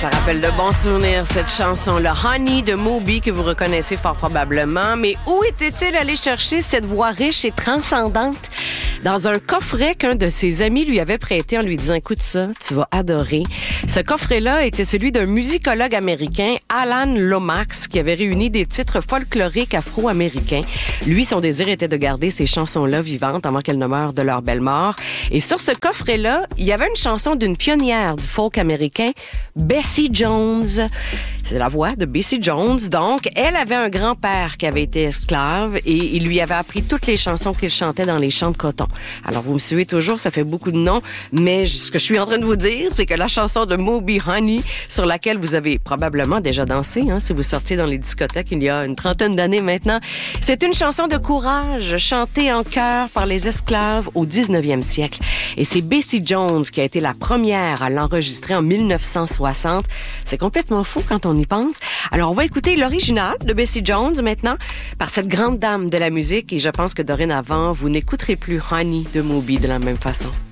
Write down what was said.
Ça rappelle de bons souvenirs, cette chanson-là. Honey de Moby, que vous reconnaissez fort probablement. Mais où était-il allé chercher cette voix riche et transcendante? Dans un coffret qu'un de ses amis lui avait prêté en lui disant « Écoute ça, tu vas adorer ». Ce coffret-là était celui d'un musicologue américain, Alan Lomax, qui avait réuni des titres folkloriques afro-américains. Lui, son désir était de garder ces chansons-là vivantes avant qu'elles ne meurent de leur belle mort. Et sur ce coffret-là, il y avait une chanson d'une pionnière du folk américain, Bessie Jones. C'est la voix de Bessie Jones. Donc, elle avait un grand-père qui avait été esclave et il lui avait appris toutes les chansons qu'il chantait dans les champs de coton. Alors, vous me suivez toujours, ça fait beaucoup de noms, mais ce que je suis en train de vous dire, c'est que la chanson de Moby Honey, sur laquelle vous avez probablement déjà dansé, si vous sortiez dans les discothèques il y a une trentaine d'années maintenant, c'est une chanson de courage chantée en chœur par les esclaves au 19e siècle. Et c'est Bessie Jones qui a été la première à l'enregistrer en 1960. C'est complètement fou quand on y pense. Alors, on va écouter l'original de Bessie Jones maintenant par cette grande dame de la musique et je pense que dorénavant, vous n'écouterez plus Honey de Moby de la même façon.